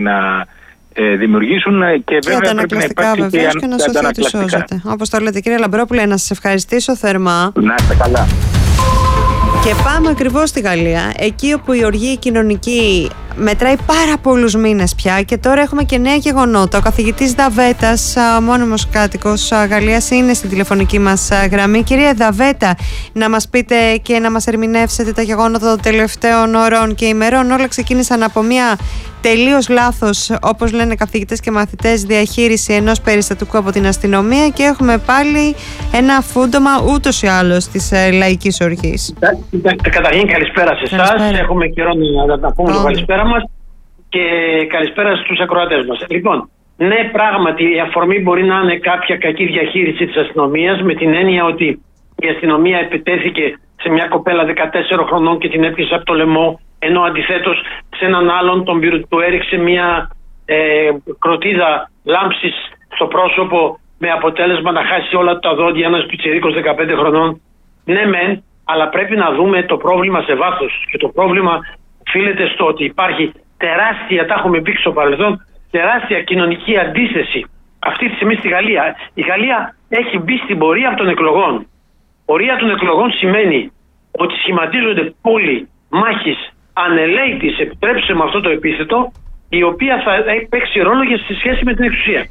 να δημιουργήσουν και βέβαια πρέπει να υπάρξει και να σωθεί ότι σώζεται. Όπως το λέτε, κύριε Λαμπρόπουλε, να σας ευχαριστήσω θερμά. Να είστε καλά. Και πάμε ακριβώς στη Γαλλία, εκεί όπου η οργή κοινωνική μετράει πάρα πολλούς μήνες πια και τώρα έχουμε και νέα γεγονότα. Ο καθηγητής Δαβέτας, μόνιμος κάτοικος Γαλλίας, είναι στην τηλεφωνική μας γραμμή. Κύριε Δαβέτα, να μας πείτε και να μας ερμηνεύσετε τα γεγονότα των τελευταίων ώρων και ημερών. Όλα ξεκίνησαν από μια τελείως λάθος, όπως λένε καθηγητές και μαθητές, διαχείριση ενός περιστατικού από την αστυνομία και έχουμε πάλι ένα φούντομα ούτως ή άλλως της λαϊκής οργής. Καταρχήν καλησπέρα σε εσάς. Έχουμε καιρό να πούμε το καλησπέρα μας και καλησπέρα στους ακροατές μας. Λοιπόν, ναι, πράγματι η αφορμή μπορεί να είναι κάποια κακή διαχείριση της αστυνομίας, με την έννοια ότι η αστυνομία επιτέθηκε σε μια κοπέλα 14 χρονών και την έπιασε από το λαιμό, ενώ αντιθέτως σε έναν άλλον του έριξε μια κροτίδα λάμψης στο πρόσωπο, με αποτέλεσμα να χάσει όλα τα δόντια ένας πιτσιρίκος 15 χρονών. Ναι μεν, αλλά πρέπει να δούμε το πρόβλημα σε βάθος, και το πρόβλημα οφείλεται στο ότι υπάρχει τεράστια, τα έχουμε πει στο παρελθόν, τεράστια κοινωνική αντίθεση αυτή τη στιγμή στη Γαλλία. Η Γαλλία έχει μπει στην πορεία των εκλογών. Πορεία των εκλογών σημαίνει ότι σχηματίζονται πόλοι μάχης ανελαίτης, επιτρέψτε με αυτό το επίθετο, η οποία θα παίξει ρόλο για στη σχέση με την εξουσία.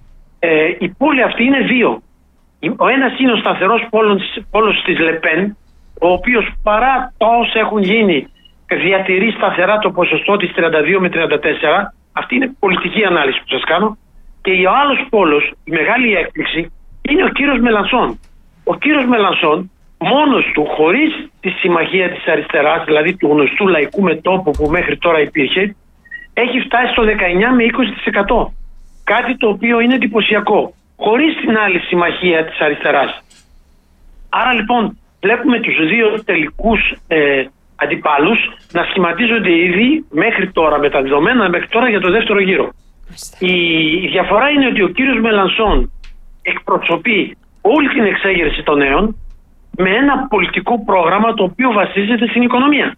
Η πόλη αυτή είναι δύο. Ο ένας είναι ο σταθερός πόλος της Λεπέν, ο οποίος παρά τα όσα έχουν γίνει διατηρεί σταθερά το ποσοστό της 32 με 34. Αυτή είναι πολιτική ανάλυση που σας κάνω. Και ο άλλος πόλος, η μεγάλη έκπληξη, είναι ο κύριος Μελανσόν. Ο κύριος Μελανσόν μόνος του, χωρίς τη συμμαχία της αριστεράς, δηλαδή του γνωστού λαϊκού μετώπου που μέχρι τώρα υπήρχε, έχει φτάσει στο 19 με 20%. Κάτι το οποίο είναι εντυπωσιακό, χωρίς την άλλη συμμαχία της αριστεράς. Άρα λοιπόν βλέπουμε τους δύο τελικούς αντιπάλους να σχηματίζονται ήδη μέχρι τώρα, με τα δεδομένα μέχρι τώρα, για το δεύτερο γύρο. Η διαφορά είναι ότι ο κύριος Μελανσόν εκπροσωπεί όλη την εξέγερση των νέων με ένα πολιτικό πρόγραμμα το οποίο βασίζεται στην οικονομία.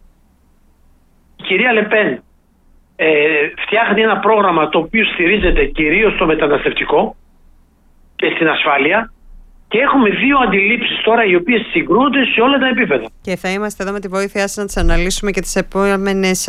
Η κυρία Λεπέν φτιάχνει ένα πρόγραμμα το οποίο στηρίζεται κυρίως στο μεταναστευτικό και στην ασφάλεια, και έχουμε δύο αντιλήψεις τώρα οι οποίες συγκρούονται σε όλα τα επίπεδα. Και θα είμαστε εδώ με τη βοήθειά σας να τις αναλύσουμε και τις επόμενες